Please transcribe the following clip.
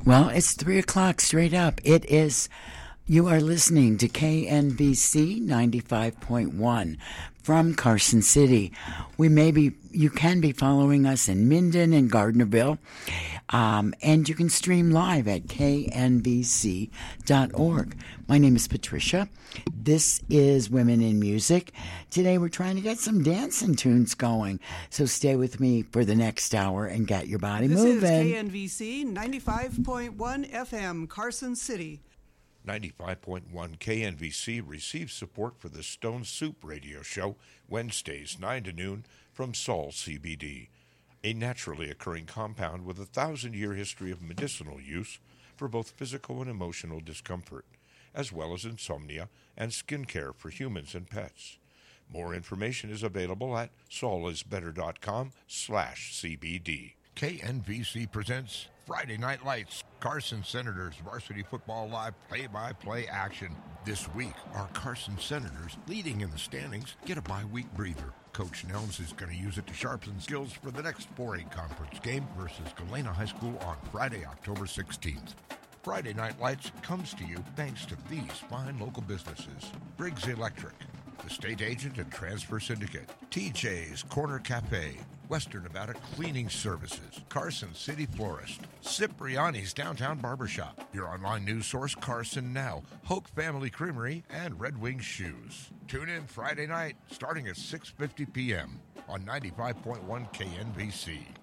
Well, it's 3 o'clock straight up. It is, you are listening to KNVC 95.1 from Carson City. You can be following us in Minden and Gardnerville, and you can stream live at knvc.org. My name is Patricia. This is Women in Music. Today we're trying to get some dancing tunes going, so stay with me for the next hour and get your body moving. This is KNVC 95.1 FM, Carson City. 95.1 KNVC receives support for the Stone Soup radio show Wednesdays 9 to noon from Saul CBD, a naturally occurring compound with a 1,000-year history of medicinal use for both physical and emotional discomfort, as well as insomnia and skin care for humans and pets. More information is available at saulisbetter.com/CBD. KNVC presents Friday Night Lights, Carson Senators Varsity Football Live play-by-play action. This week, our Carson Senators, leading in the standings, get a bye-week breather. Coach Nelms is going to use it to sharpen skills for the next 4A conference game versus Galena High School on Friday, October 16th. Friday Night Lights comes to you thanks to these fine local businesses: Briggs Electric, the State Agent and Transfer Syndicate, TJ's Corner Cafe, Western Nevada Cleaning Services, Carson City Florist, Cipriani's Downtown Barbershop, your online news source Carson Now, Hoke Family Creamery, and Red Wing Shoes. Tune in Friday night starting at 6:50 p.m. on 95.1 KNVC.